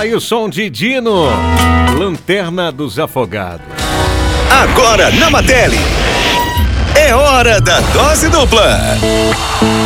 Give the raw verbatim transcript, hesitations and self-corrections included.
aí o som de Dino, Lanterna dos Afogados. Agora na Matele, é hora da dose dupla.